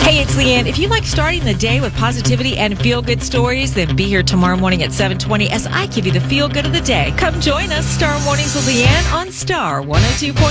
Hey, it's Leanne. If you like starting the day with positivity and feel-good stories, then be here tomorrow morning at 7:20 as I give you the feel-good of the day. Come join us, Star Mornings with Leanne on Star 102.1.